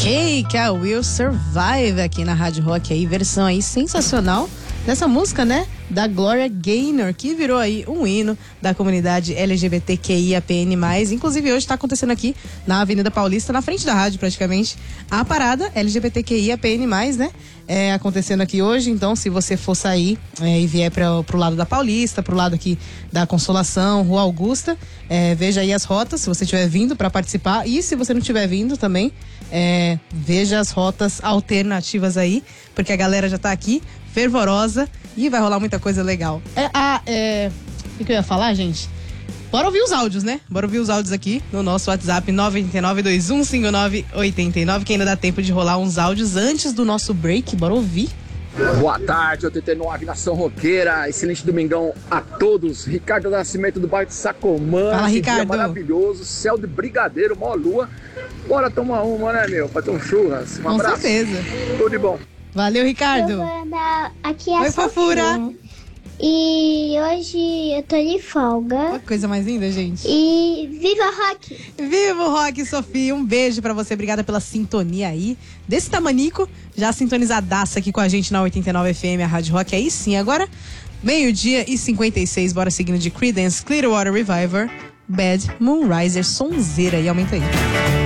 Cake, I Will Survive aqui na Rádio Rock aí, versão aí sensacional dessa música, né? Da Gloria Gaynor, que virou aí um hino da comunidade LGBTQIAPN+. Inclusive hoje está acontecendo aqui na Avenida Paulista, na frente da rádio praticamente, a parada LGBTQIAPN+, né? Acontecendo aqui hoje, então se você for sair e vier pro lado da Paulista, pro lado aqui da Consolação, Rua Augusta, veja aí as rotas, se você estiver vindo para participar, e se você não estiver vindo também, veja as rotas alternativas aí, porque a galera já tá aqui, fervorosa, e vai rolar muita coisa legal. O que eu ia falar, gente? Bora ouvir os áudios, né? Bora ouvir os áudios aqui no nosso WhatsApp 989-2159-89, que ainda dá tempo de rolar uns áudios antes do nosso break. Bora ouvir. Boa tarde, 89 Nação Roqueira. Excelente domingão a todos. Ricardo Nascimento do bairro de Sacomã. Fala, Ricardo. Dia maravilhoso, céu de brigadeiro, mó lua. Bora tomar uma, né, meu? Fazer um churras. Um abraço. Com certeza. Tudo de bom. Valeu, Ricardo. Aqui é a Oi, fofura. E hoje eu tô de folga. Olha que coisa mais linda, gente. E viva rock! Viva o rock, Sofia. Um beijo pra você. Obrigada pela sintonia aí. Desse tamanico, já sintonizadaça aqui com a gente na 89 FM, a Rádio Rock. Aí sim, agora 12h56. Bora seguindo de Creedence Clearwater Revival, Bad Moonriser, sonzeira aí. Aumenta aí.